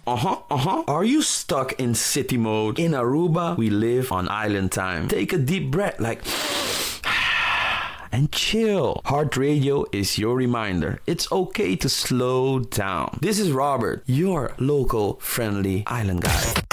Are you stuck in city mode? In Aruba, we live on island time. Take a deep breath, like and chill. Heart Radio is your reminder. It's okay to slow down. This is Robert, your local friendly island guy.